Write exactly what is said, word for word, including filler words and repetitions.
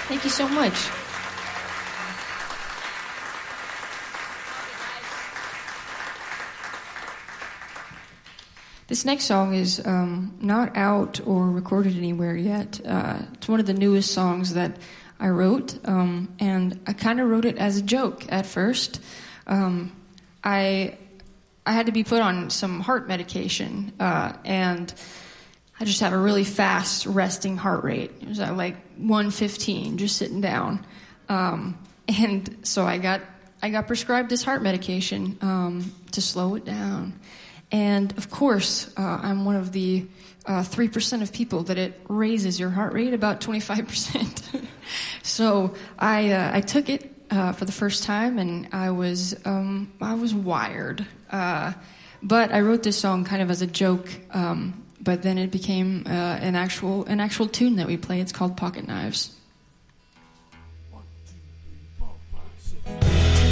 Thank you so much. This next song is um, not out or recorded anywhere yet. Uh, it's one of the newest songs that I wrote, um, and I kind of wrote it as a joke at first. Um, I I had to be put on some heart medication, uh, and I just have a really fast resting heart rate. It was at like one fifteen, just sitting down, um, and so I got I got prescribed this heart medication um, to slow it down. And, of course, uh, I'm one of the uh, three percent of people that it raises your heart rate about twenty-five percent. So I uh, I took it uh, for the first time, and I was um, I was wired. Uh, but I wrote this song kind of as a joke, um, but then it became uh, an actual an actual tune that we play. It's called Pocket Knives.